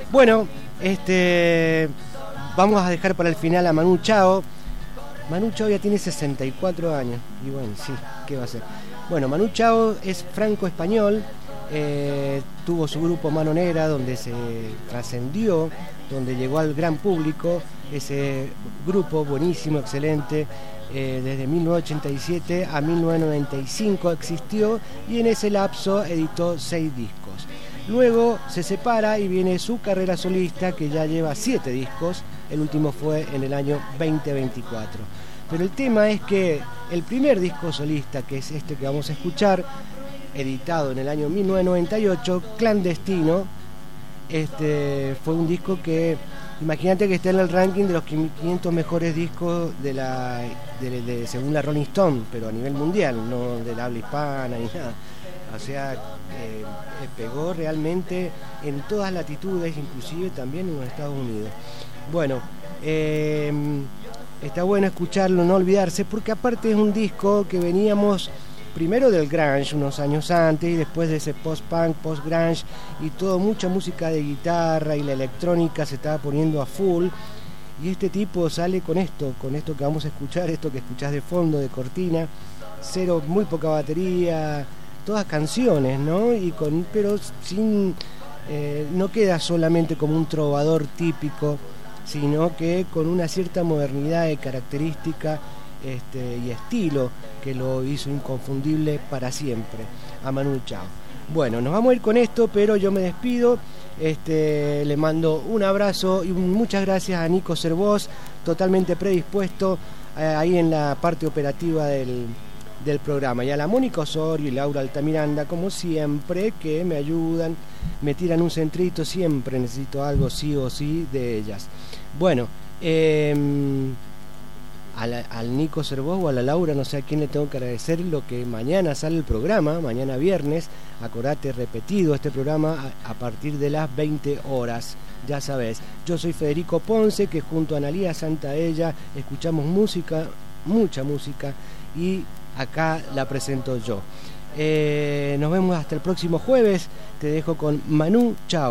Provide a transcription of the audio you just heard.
Bueno, vamos a dejar para el final a Manu Chao. Manu Chao ya tiene 64 años. Y bueno, sí, ¿qué va a hacer? Bueno, Manu Chao es franco-español. Tuvo su grupo Mano Negra, donde se trascendió, donde llegó al gran público. Ese grupo buenísimo, excelente, desde 1987 a 1995 existió, y en ese lapso editó 6 discos. Luego se separa y viene su carrera solista, que ya lleva 7 discos. El último fue en el año 2024. Pero el tema es que el primer disco solista, que es este que vamos a escuchar, editado en el año 1998, Clandestino, fue un disco que, imagínate que está en el ranking de los 500 mejores discos según la Rolling Stone, pero a nivel mundial, no del habla hispana ni nada. O sea, pegó realmente en todas latitudes, inclusive también en los Estados Unidos. Bueno, está bueno escucharlo, no olvidarse, porque aparte es un disco que veníamos primero del grunge unos años antes, y después de ese post-punk, post-grunge y todo, mucha música de guitarra, y la electrónica se estaba poniendo a full, y este tipo sale con esto que vamos a escuchar, esto que escuchás de fondo, de cortina, muy poca batería, todas canciones, ¿no? Pero sin no queda solamente como un trovador típico, sino que con una cierta modernidad y característica y estilo que lo hizo inconfundible para siempre a Manu Chao. Bueno, nos vamos a ir con esto, pero yo me despido. Le mando un abrazo y muchas gracias a Nico Cervós, totalmente predispuesto ahí en la parte operativa del programa, y a la Mónica Osorio y Laura Altamiranda, como siempre, que me ayudan, me tiran un centrito, siempre necesito algo sí o sí de ellas. Bueno, al Nico Cervós o a la Laura, no sé a quién le tengo que agradecer lo que mañana sale el programa, mañana viernes, acordate, repetido este programa a partir de las 20 horas, ya sabes. Yo soy Federico Ponce, que junto a Analía Santaella escuchamos música, mucha música, y acá la presento yo. Nos vemos hasta el próximo jueves. Te dejo con Manu Chao.